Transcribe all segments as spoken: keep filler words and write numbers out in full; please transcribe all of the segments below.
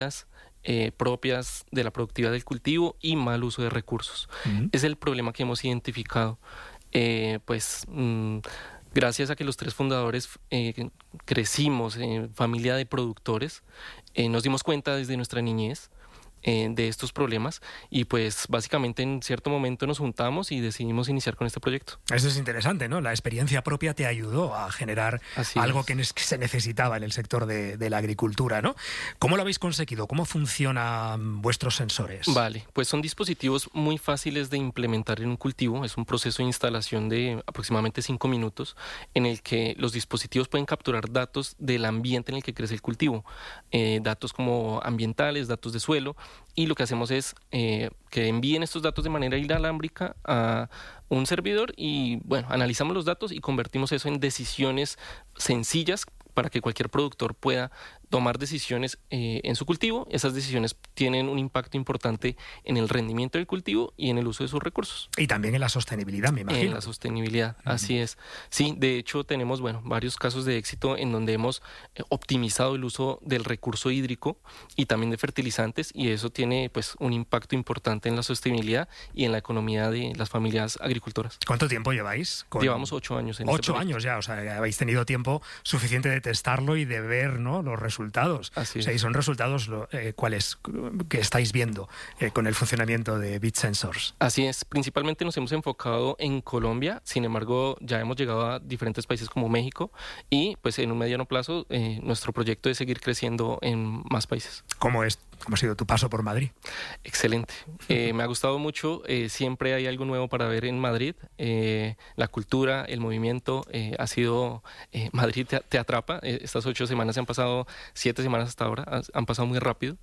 Eh, propias de la productividad del cultivo y mal uso de recursos. Uh-huh. Es el problema que hemos identificado. Eh, pues mmm, gracias a que los tres fundadores eh, crecimos en familia de productores, eh, nos dimos cuenta desde nuestra niñez eh, de estos problemas y pues básicamente en cierto momento nos juntamos y decidimos iniciar con este proyecto. Eso es interesante, ¿no? La experiencia propia te ayudó a generar Así algo que, que se necesitaba en el sector de, de la agricultura, ¿no? ¿Cómo lo habéis conseguido? ¿Cómo funcionan vuestros sensores? Vale, pues son dispositivos muy fáciles de implementar en un cultivo. Es un proceso de instalación de aproximadamente cinco minutos en el que los dispositivos pueden capturar datos del ambiente en el que crece el cultivo, eh, datos como ambientales, datos de suelo, y lo que hacemos es eh, que envíen estos datos de manera inalámbrica a un servidor y, bueno, analizamos los datos y convertimos eso en decisiones sencillas para que cualquier productor pueda tomar decisiones eh, en su cultivo. Esas decisiones tienen un impacto importante en el rendimiento del cultivo y en el uso de sus recursos. Y también en la sostenibilidad, me imagino. En la sostenibilidad, uh-huh. Así es. Sí, de hecho tenemos, bueno, varios casos de éxito en donde hemos eh, optimizado el uso del recurso hídrico y también de fertilizantes, y eso tiene pues un impacto importante en la sostenibilidad y en la economía de las familias agricultoras. ¿Cuánto tiempo lleváis? Con... Llevamos ocho años en Ocho este años ya, o sea, habéis tenido tiempo suficiente de testarlo y de ver, ¿no?, los resultados. Así o sea, y son resultados eh, cuáles que estáis viendo eh, con el funcionamiento de BitSensors. Así es, principalmente nos hemos enfocado en Colombia, sin embargo ya hemos llegado a diferentes países como México y pues en un mediano plazo eh, nuestro proyecto es seguir creciendo en más países. ¿Cómo es? ¿Cómo ha sido tu paso por Madrid? Excelente. Eh, me ha gustado mucho. Eh, siempre hay algo nuevo para ver en Madrid. Eh, la cultura, el movimiento, eh, ha sido... Eh, Madrid te, te atrapa. Eh, estas ocho semanas se han pasado, siete semanas hasta ahora, han pasado muy rápido.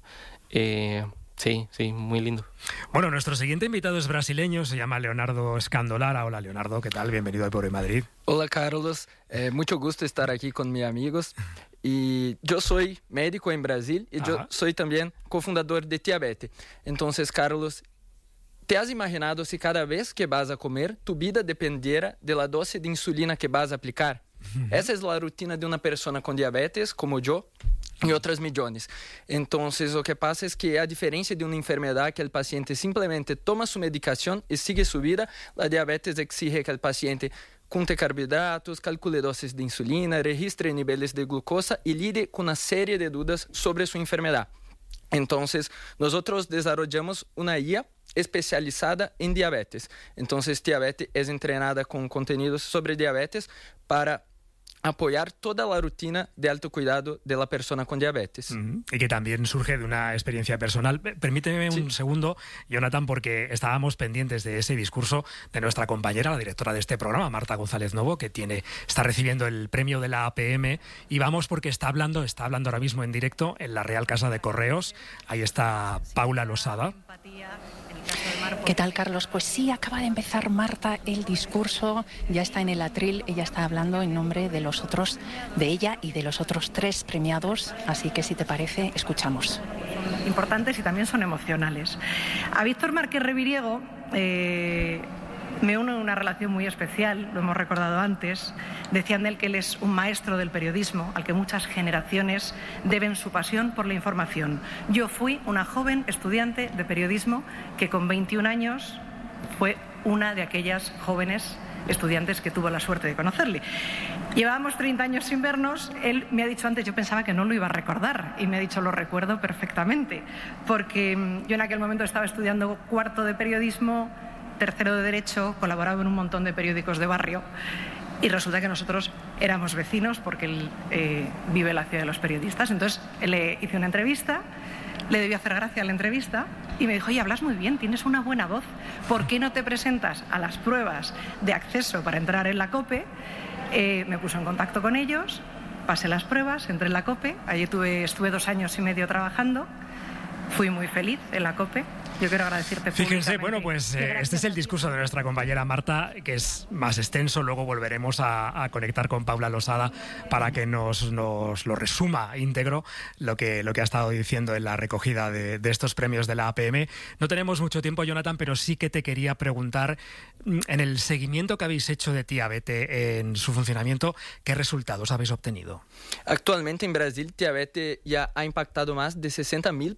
Eh, sí, sí, muy lindo. Bueno, nuestro siguiente invitado es brasileño, se llama Leonardo Scandolara. Hola, Leonardo, ¿qué tal? Bienvenido a Pobre Madrid. Hola, Carlos. Eh, mucho gusto estar aquí con mis amigos. Y yo soy médico en Brasil y Ajá. yo soy también cofundador de Tiabete. Entonces, Carlos, ¿te has imaginado si cada vez que vas a comer, tu vida dependiera de la dosis de insulina que vas a aplicar? Uh-huh. Esa es la rutina de una persona con diabetes, como yo, y otras millones. Entonces, lo que pasa es que a diferencia de una enfermedad que el paciente simplemente toma su medicación y sigue su vida, la diabetes exige que el paciente conte carbohidratos, calcule dosis de insulina, registre niveles de glucosa y lide con una serie de dudas sobre su enfermedad. Entonces, nosotros desarrollamos una I A especializada en diabetes. Entonces, Tiabete es entrenada con contenidos sobre diabetes para apoyar toda la rutina de alto cuidado de la persona con diabetes. Uh-huh. Y que también surge de una experiencia personal. Permíteme un sí. segundo, Jonathan, porque estábamos pendientes de ese discurso de nuestra compañera, la directora de este programa, Marta González Novo, que tiene, está recibiendo el premio de la A P M, y vamos porque está hablando, está hablando ahora mismo en directo en la Real Casa de Correos. Ahí está Paula Losada. ¿Qué tal, Carlos? Pues sí, acaba de empezar Marta el discurso, ya está en el atril, ella está hablando en nombre de los otros, de ella y de los otros tres premiados, así que si te parece, escuchamos. Importantes y también son emocionales. A Víctor Márquez Reviriego eh, me une una relación muy especial, lo hemos recordado antes. Decían de él que él es un maestro del periodismo, al que muchas generaciones deben su pasión por la información. Yo fui una joven estudiante de periodismo que con veintiún años fue una de aquellas jóvenes estudiantes que tuvo la suerte de conocerle. Llevábamos treinta años sin vernos. Él me ha dicho antes, yo pensaba que no lo iba a recordar, y me ha dicho, lo recuerdo perfectamente, porque yo en aquel momento estaba estudiando cuarto de periodismo, tercero de Derecho, colaboraba en un montón de periódicos de barrio, y resulta que nosotros éramos vecinos porque él eh, vive en la ciudad de los periodistas. Entonces le hice una entrevista, le debió hacer gracia la entrevista y me dijo, oye, hablas muy bien, tienes una buena voz, ¿por qué no te presentas a las pruebas de acceso para entrar en la COPE? Eh, me puso en contacto con ellos, pasé las pruebas, entré en la COPE, allí tuve, estuve dos años y medio trabajando, fui muy feliz en la COPE. Yo quiero agradecerte. Fíjense, bueno, pues eh, este es el discurso de nuestra compañera Marta, que es más extenso. Luego volveremos a, a conectar con Paula Losada para que nos, nos lo resuma íntegro lo que, lo que ha estado diciendo en la recogida de, de estos premios de la A P M. No tenemos mucho tiempo, Jonathan, pero sí que te quería preguntar, en el seguimiento que habéis hecho de Tiabete en su funcionamiento, ¿qué resultados habéis obtenido? Actualmente en Brasil, Tiabete ya ha impactado más de sesenta mil